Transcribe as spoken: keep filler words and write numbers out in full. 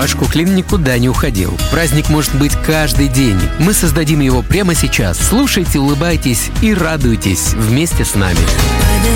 Ваш Куклин никуда не уходил. Праздник может быть каждый день. Мы создадим его прямо сейчас. Слушайте, улыбайтесь и радуйтесь вместе с нами.